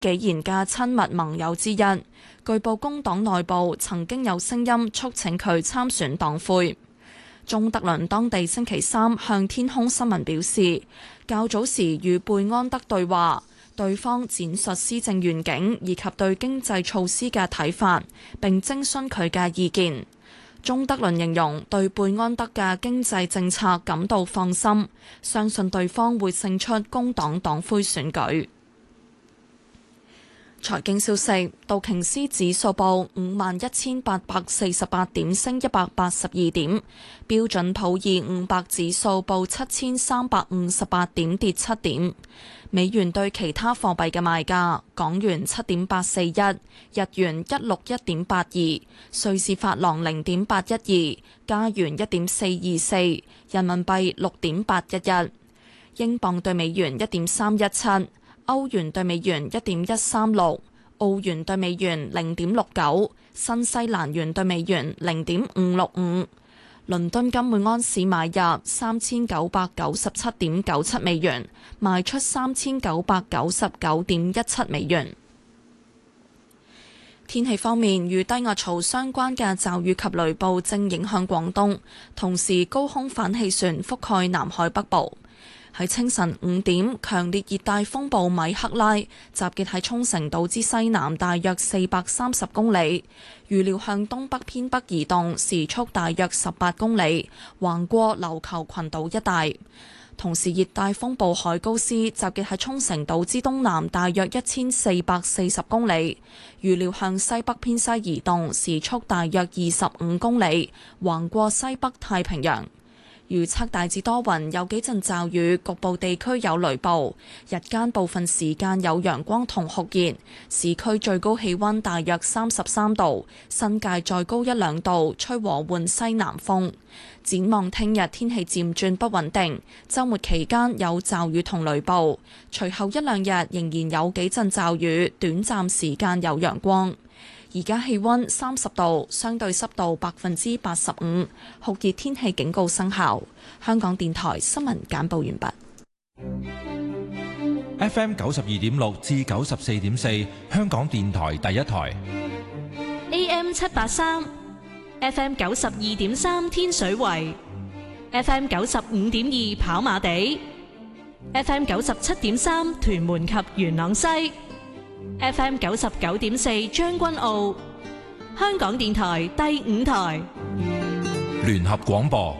紀賢嘅親密盟友之一。據報工黨內部曾經有聲音促請佢參選黨魁。鍾德倫當地星期三向天空新聞表示，較早時與貝安德對話，對方闡述施政願景以及對經濟措施嘅睇法，並徵詢佢嘅意見。鍾德倫形容對貝安德嘅經濟政策感到放心，相信對方會勝出工黨黨魁選舉。財經消息，道瓊斯指數報51,848點，升182點；標準普爾500指數報7,358點，跌7點。美元對其他貨幣嘅賣價：港元7.841，日元161.82，瑞士法郎0.812，加元1.424，人民幣6.811，英鎊對美元1.317。歐元對美元1.136，澳元對美元0.69，新西蘭元對美元0.565。倫敦金每安士買入3997.97美元，賣出3999.17美元。天氣方面，與低壓槽相關嘅驟雨及雷暴正影響廣東，同時高空反氣旋覆蓋南海北部。喺清晨5點，強烈熱帶風暴米克拉集結喺沖繩島之西南大約430公里，預料向東北偏北移動，時速大約18公里，橫過琉球群島一帶。同時，熱帶風暴海高斯集結喺沖繩島之東南大約1440公里，預料向西北偏西移動，時速大約25公里，橫過西北太平洋。預測大致多雲，有幾陣驟雨，局部地區有雷暴。日間部分時間有陽光同酷熱，市區最高氣溫大約33度，新界再高1-2度，吹和緩西南風。展望聽日天氣漸轉不穩定，週末期間有驟雨同雷暴，隨後1-2日仍然有幾陣驟雨，短暫時間有陽光。而家氣溫30度，相對濕度85%，酷熱天氣警告生效。香港電台新聞簡報完畢。 FM 92.6至94.4，香港電台第一台。 AM 783 ，FM 92.3天水圍，FM 95.2跑馬地，FM 97.3屯門及元朗西。FM 99.4將軍澳，香港電台第5台聯合廣播。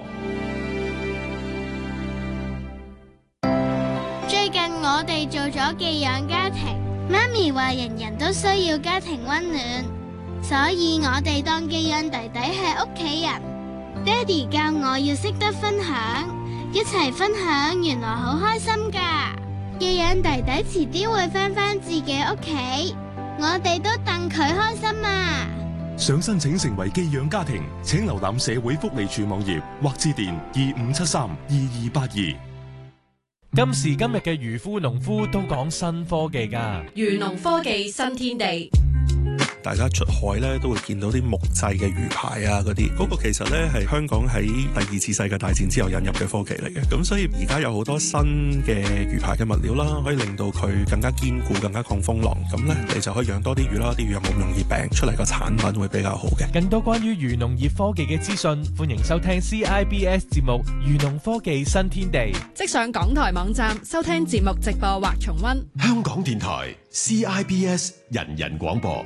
最近我哋做咗寄養家庭，媽咪話人人都需要家庭溫暖，所以我哋當寄養弟弟係屋企人。爹哋教我要識得分享，一齊分享原來好開心㗎。寄養弟弟遲啲會返自己屋企，我哋都戥佢開心啊！ 想申請成為寄養家庭，請瀏覽社會福利署網頁或致電25732282。 今時今日嘅漁夫農夫都講新科技㗎， 漁農科技新天地。 大家出海咧都會見到啲木製嘅魚排啊，嗰啲嗰個其實咧係香港喺第2次世界大戰之後引入嘅科技嚟嘅。咁所以而家有好多新嘅魚排嘅物料啦，可以令到佢更加堅固、更加抗風浪。咁咧你就可以養多啲魚啦，啲魚又冇咁容易病，出嚟個產品會比較好嘅。 更多關於漁農業科技嘅資訊，歡迎收聽 CIBS 節目《漁農科技新天地》。 即上港台網站收聽節目直播或重溫。 香港電台 CIBS 人人廣播。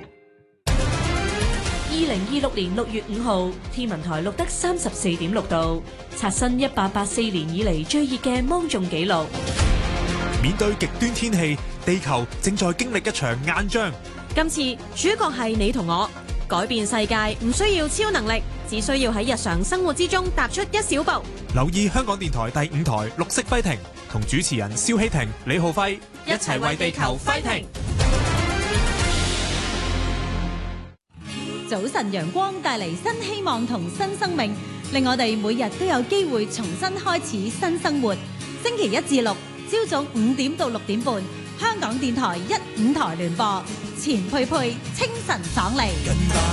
2026年6月5號，天文台錄得34.6度，刷新1884年以嚟最熱嘅芒種紀錄。 面對極端天氣，地球正在經歷一場硬仗。 今次主角係你同我，改變世界唔需要超能力，只需要喺日常生活之中踏出一小步。 留意香港電台第5台綠色揮停，同主持人蕭希婷、李浩輝一齊為地球揮停。 早晨陽光帶嚟新希望同新生命，令我哋每日都有機會重新開始新生活。星期1至6，朝早5點到6點半，香港電台1、5台聯播，錢佩佩清晨爽利。